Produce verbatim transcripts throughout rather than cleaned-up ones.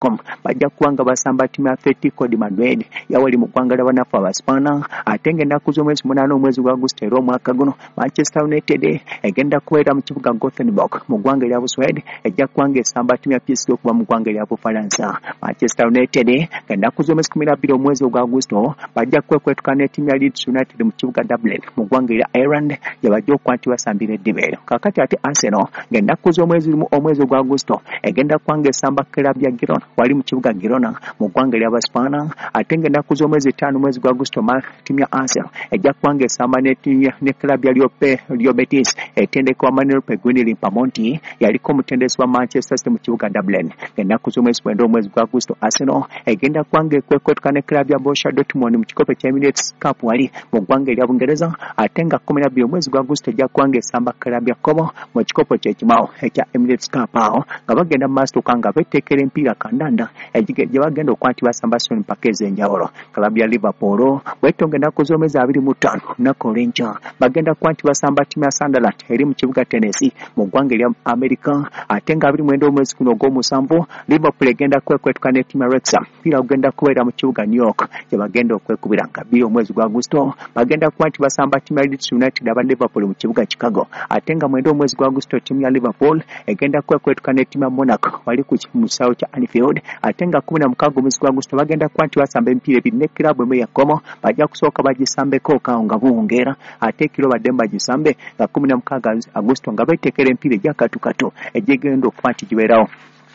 com bajja kuwanga basamba timu ya Atletico de Madrid yawali mu kwangala banafu abaspana ate ng'ennaku z'omwezi munaana omwezi gwa August era omwaka guno Manchester United egenda kubeera mu kibuga Gothenburg mu ggwanga erya Buswede ejja kuwanga esamba timu ya P S G okuva mu ggwanga erya Bufalansa. Manchester United ng'ennaku z'omwezi kumi na bbiri omwezi ogwa Agusto bajja kwekwetuka ne timu ya Leeds United mu kibuga Dublin mu ggwanga erya Ireland gye bajja okuba nti basambira eddiba eryo. Kaakati ate Arsenal ng'ennaku z'omwezi omwezi ogwa Agusto egenda kuwanga esamba club ya Girona wali mu kibuga Girona mu ggwanga erya Baspana ate ng'ennaku z'omwezi ttaano omwezi gwa Agusto timu ya Arsenal ejja kuwanga esamba ne ne club ya Lyope Lyo Betis etendeka wa Manuel Pellegrini Pamonti yaliko omutendesi wa Manchester City mu kibuga Dublin. Ng'ennaku z'omwezi mwenda omwezi gwa Agusto Arsenal egenda kuwanga ekwekwetuka ne club ya Borussia Dortmund mu kikopo kya Emirates Cup wali mu ggwanga erya Bungereza ate nga kumi na bbiri omwezi gwa Agusto ejja kuwanga esamba club ya Como mu kikopo ky'ekimawo ekya Emirates Cup awo nga bagenda mu maaso nga beteekera empiira kandanda gye bagenda okuba nti basamba so empaka ez'enjawulo. Club ya Liverpool bwetonga ennaku z'omwezi abiri mu ttaano lunaku olw'enkya bagenda kuba nti basamba timu ya Sunderland eri mu kibuga Tennessee mu ggwanga erya Amerika ate nga abiri mwenda omwezi guno ogw'omusanvu Liverpool egenda kwekwetuka ne timu ya Wrexham mpira gugenda kubeera mu kibuga New York gye bagenda okwekubira nga bbiri omwezi gwa Agusto bagenda kuba nti basamba timu ya Leeds United aba Liverpool mu kibuga Chicago ate nga mwenda omwezi gwa Agusto timu ya Liverpool egenda kwekwetuka ne timu ya Monaco wali ku musawo kya Anfield ate nga kumi na mukaaga omwezi gwa Agusto bagenda kuba nti basamba emipiira ebiri ne club emu ya Como bajja kusooka bagisambeko kaawo nga buwungeera ate ekiro badde bagisambe nga kumi na mukaaga Agusto nga beteekera emipiira egya katukatu egyegenda okuba nti gibeerawo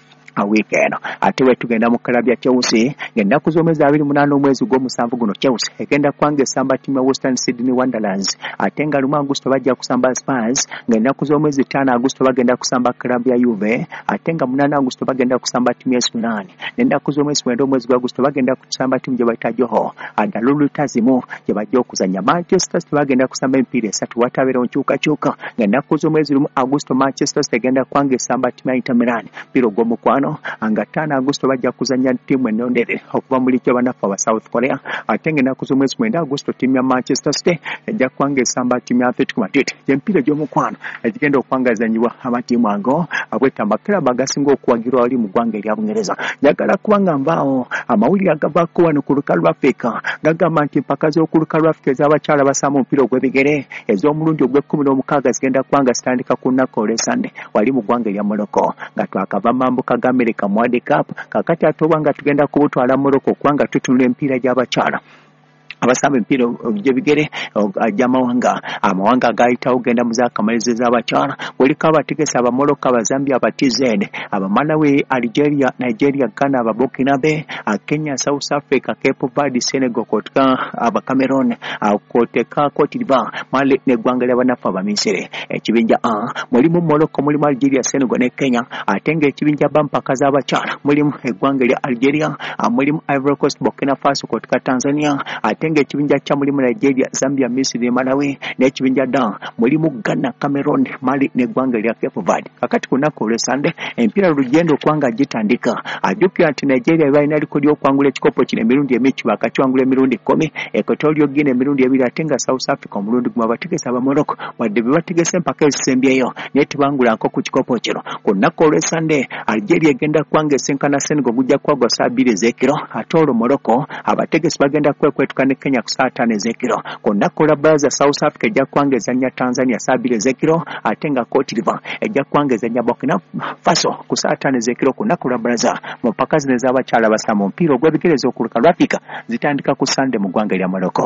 a weekend. Ate wetugenda mu club ya Chelsea ng'ennaku z'omwezi abiri munaana omwezi gw'omusanvu guno Chelsea egenda kuwanga esamba timu ya Western Sydney Wanderers ate nga lumu Agusto bajja kusamba Spurs ng'ennaku z'omwezi ttaano Agusto bagenda kusamba club ya Juve ate nga munaana Agusto bagenda kusamba timu ya A C Milan n'ennaku z'omwezi mwenda omwezi gwa Agusto bagenda kusamba timu gye bayita Joho Adalulu Tazimu gye bajja okuzannya. Manchester City bagenda kusamba emipiira esatu watabeera nkyukakyuka ng'ennaku z'omwezi lumu Agusto Manchester City egenda kuwanga esamba timu ya Inter Milan mpira ogw'omukwano anga ttaano Agusto bajja kuzanya timu ennondere okuva mu liikyo banafu aba South Korea ate ng'ennaku z'omwezi mwenda Agusto timu ya Manchester City ejja kuwanga esamba timu ya Atletico Madrid gy'emipiira gy'omukwano egigenda okwangazanyibwa amatiimu ago abweta amakiraba agasinga okuwagirwa wali mu ggwanga erya Bungereza. Njagala kubanga mbaawo amawulire agavaako wano ku lukalu lwa Afrika gagamba nti empaka z'okulukalu lwa Afrika ez'abakyala basamba omupiira ogw'ebigere ez'omulundi ogw'ekkumi n'omukaaga zigenda kuwanga zitandika ku nnaku olw'Esande wali mu ggwanga erya Morocco nga twakava mambuka ga America mu World Cup kakati ate oba nga tugenda kubutwala Morocco kubanga tutunula emipiira gy'abakyala abasamba emipiira gy'ebigere gy'amawanga amawanga agayitawo genda mu z'akamalirizo z'abakyala kuliko abategesi aba Morocco aba Zambia aba T Z aba Malawi Algeria Nigeria Ghana aba Burkinabe Kenya South Africa Cape Verde Senegal kotka aba Cameroon koteka Cote d'Ivoire Mali n'eggwanga ly'abanafu aba Misiri. Ekibinja A mulimu Morocco mulimu Algeria Senegal ne Kenya ate ng'ekibinja B mpaka z'abakyala mulimu eggwanga lya Algeria mulimu Ivory Coast Burkina Faso kotka Tanzania ate ng'ekibinja kya mulimu Nigeria Zambia Misiri Malawi n'ekibinja D mulimu Ghana Cameroon Mali n'eggwanga lya Cape Verde. Kakati ku nnaku olw'Esande empiira lugendo okwanga gitandika ajjukira nti Nigeria balina likodi okwangula ekikopo kino emirundi emicu bakakiwangula emirundi kkumi Equatorial Guinea emirundi ebiri ate nga South Africa omulundi gumu abategesi aba Morocco wadde be bategese empaka ezisembyeyo naye tebangulako ku kikopo kino. Ku nnaku olw'Esande Algeria egenda kuwanga esenkana Senegal gujja kwagwa saa bbiri ez'ekiro ate olwo Morocco abategesi bagenda kwekwetuka ne Kenya ku saa ttaano ez'ekiro. Ku nnaku olwa Brazza South Africa ejja kuwanga ezannya Tanzania saa bbiri ez'ekiro ate nga Cote d'Ivoire ejja kuwanga ezannya Burkina Faso ku saa ttaano ez'ekiro. Ku nnaku olwa Brazza mu mpaka zino ez'abakyala basamba omupiira ogw'ebigere ez'okuluka lwa Afrika zitandika ku Sande mu ggwanga erya Morocco.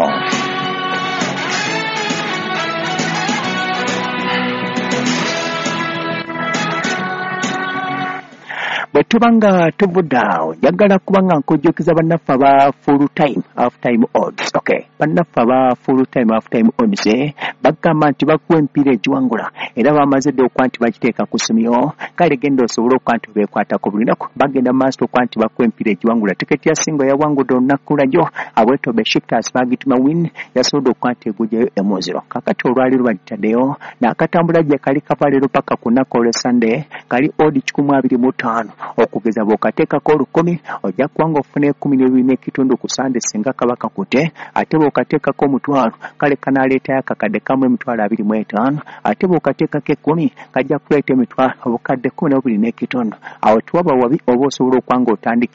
Bwetubanga tuvudde awo njagala kubanga nkujjukiza bannaffe aba full time half time odds. Okay, bannaffe aba full time half time odds bagamba nti bakuwa empiira egiwangula era bamaze dde okuba nti bagiteeka ku simyo kale genda osobole okuba nti beekwatako buli lunaku bagenda maaso okuba nti bakuwa empiira egiwangula. Tiketi ya singo yawangudde olunaku lwajo abweto Besiktas bagituma win yasobodde okuba nti egujjayo emuziro. Kakati olwali lubagitaddeyo n'akatambula gye kali kava leero paka ku nnaku olw'Esande kali odi kikumi abiri mu ttaano okugeza bw'okateekako olukumi ojja kuwanga ofuna ekkumi n'ebiri n'ekitundu ku Sande singa kaba kakute ate bw'okateekako omutwalo kale kanaaleetayo akakadde kamu emitwalo abiri mu etaano ate bw'okateekako ekkumi kajja kuleeta emitwalo obukadde kkumi n'ebiri n'ekitundu. Awo tiwaba wabi oba osobola okuwanga otandika